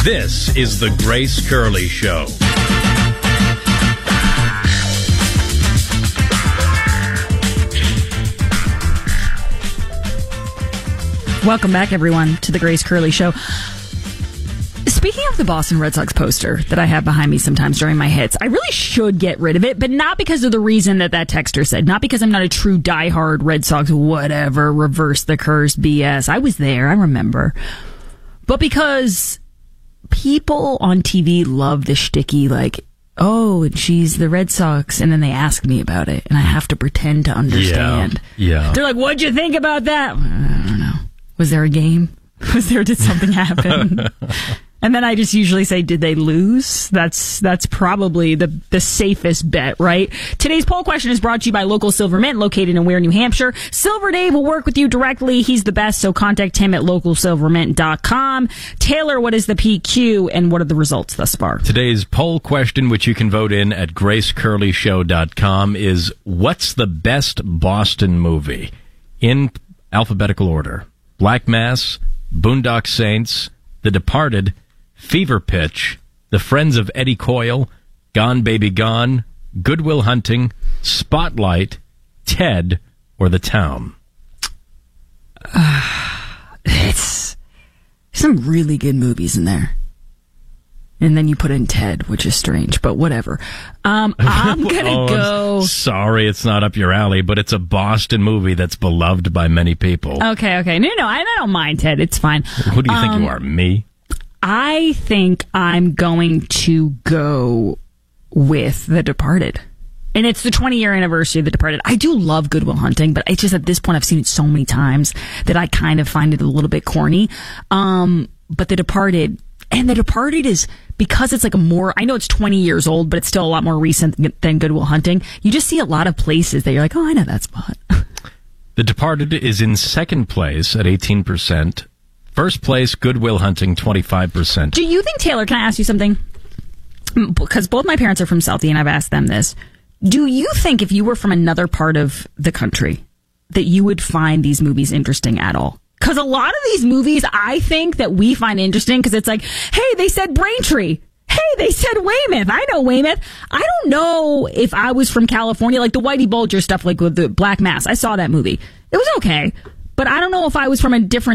This is the Grace Curley Show. Welcome back, everyone, to the Grace Curley Show. Speaking of the Boston Red Sox poster that I have behind me sometimes during my hits, I really should get rid of it, but not because of the reason that texter said. Not because I'm not a true diehard Red Sox, whatever, reverse the curse BS. I was there, I remember. But because people on TV love the shticky, like, oh, and she's the Red Sox, and then they ask me about it, and I have to pretend to understand. Yeah. They're like, what'd you think about that? I don't know. Was there a game? Did something happen? And then I just usually say, did they lose? That's probably the safest bet, right? Today's poll question is brought to you by Local Silver Mint, located in Ware, New Hampshire. Silver Dave will work with you directly. He's the best, so contact him at localsilvermint.com. Taylor, what is the PQ, and what are the results thus far? Today's poll question, which you can vote in at gracecurleyshow.com, is what's the best Boston movie? In alphabetical order. Black Mass, Boondock Saints, The Departed, Fever Pitch, The Friends of Eddie Coyle, Gone Baby Gone, Good Will Hunting, Spotlight, Ted, or The Town? It's some really good movies in there. And then you put in Ted, which is strange, but whatever. I'm gonna go. Sorry, it's not up your alley, but it's a Boston movie that's beloved by many people. Okay. No, I don't mind Ted. It's fine. Who do you think you are, me? I think I'm going to go with The Departed. And it's the 20-year anniversary of The Departed. I do love Good Will Hunting, but it's just at this point I've seen it so many times that I kind of find it a little bit corny. But The Departed... And The Departed is, because it's like I know it's 20 years old, but it's still a lot more recent than Good Will Hunting. You just see a lot of places that you're like, oh, I know that spot. The Departed is in second place at 18%. First place, Good Will Hunting, 25%. Do you think, Taylor, can I ask you something? Because both my parents are from Southie, and I've asked them this. Do you think if you were from another part of the country that you would find these movies interesting at all? Because a lot of these movies, I think that we find interesting because it's like, hey, they said Braintree. Hey, they said Weymouth. I know Weymouth. I don't know if I was from California, like the Whitey Bulger stuff, like with the Black Mass. I saw that movie. It was okay. But I don't know if I was from a different